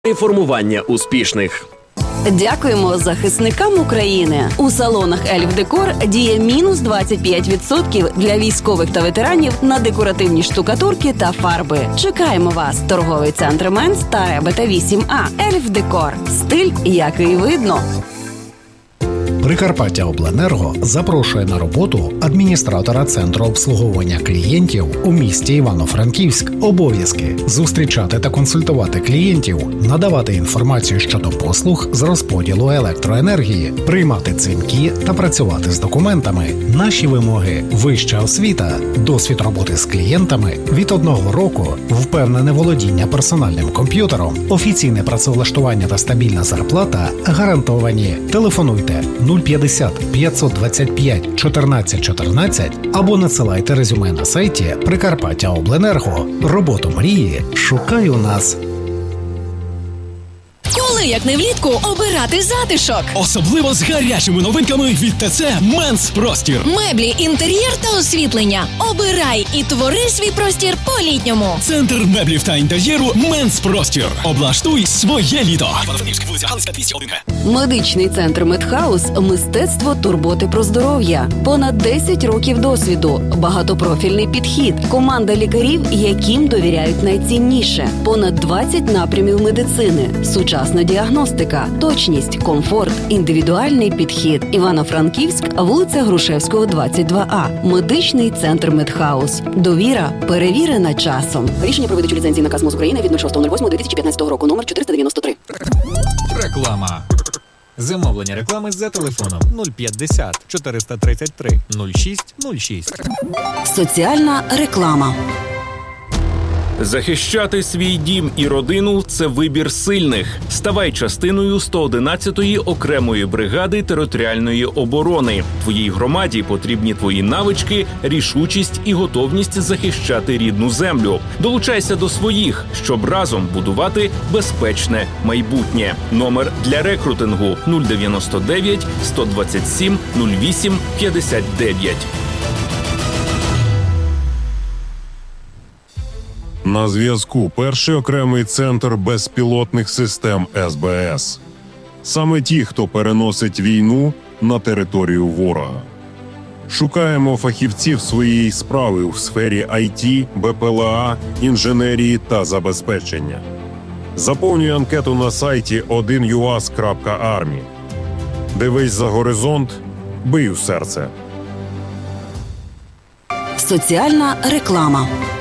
Формування успішних. Дякуємо захисникам України. У салонах Ельф Декор діє мінус 25% для військових та ветеранів на декоративні штукатурки та фарби. Чекаємо вас. Торговий центр Менс та Ребета 8А. Ельф Декор. Стиль, який видно. Прикарпаттяобленерго запрошує на роботу адміністратора Центру обслуговування клієнтів у місті Івано-Франківськ. Обов'язки – зустрічати та консультувати клієнтів, надавати інформацію щодо послуг з розподілу електроенергії, приймати дзвінки та працювати з документами. Наші вимоги – вища освіта, досвід роботи з клієнтами від 1 року, впевнене володіння персональним комп'ютером, офіційне працевлаштування та стабільна зарплата гарантовані. Телефонуйте 050 525 14 14 або надсилайте резюме на сайті Прикарпаттяобленерго. Роботу мрії шукай у нас. Коли, як не влітку, обирати затишок? Особливо з гарячими новинками від ТЦ «Менс Простір». Меблі, інтер'єр та освітлення. Обирай і твори свій простір по-літньому. Центр меблів та інтер'єру «Менс Простір». Облаштуй своє літо. Медичний центр Медхаус – мистецтво турботи про здоров'я. Понад 10 років досвіду, багатопрофільний підхід, команда лікарів, яким довіряють найцінніше. Понад 20 напрямів медицини, сучасна діагностика, точність, комфорт, індивідуальний підхід. Івано-Франківськ, вулиця Грушевського, 22А. Медичний центр Медхаус. Довіра перевірена часом. Рішення про видачу ліцензії наказ МОЗ України від 06.08.2015 року, номер 493. Реклама. Замовлення реклами за телефоном 050 433 06 06. Соціальна реклама. Захищати свій дім і родину – це вибір сильних. Ставай частиною 111-ї окремої бригади територіальної оборони. Твоїй громаді потрібні твої навички, рішучість і готовність захищати рідну землю. Долучайся до своїх, щоб разом будувати безпечне майбутнє. Номер для рекрутингу 099 127 08 59. На зв'язку перший окремий центр безпілотних систем СБС. Саме ті, хто переносить війну на територію ворога. Шукаємо фахівців своєї справи у сфері IT, БПЛА, інженерії та забезпечення. Заповнюй анкету на сайті 1uas.army. Дивись за горизонт, бий у серце. Соціальна реклама.